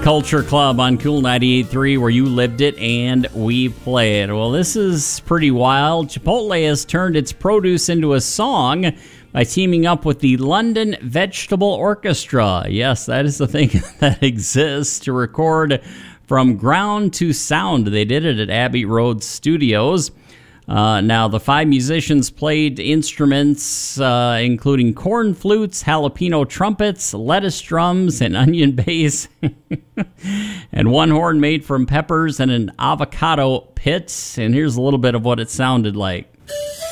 Culture Club on Cool 98.3, where you lived it and we play it. Well, this is pretty wild. Chipotle has turned its produce into a song by teaming up with the London Vegetable Orchestra. Yes, that is the thing that exists to record from ground to sound. They did it at Abbey Road Studios. Now, the 5 musicians played instruments including corn flutes, jalapeno trumpets, lettuce drums, and onion bass, and one horn made from peppers and an avocado pit. And here's a little bit of what it sounded like.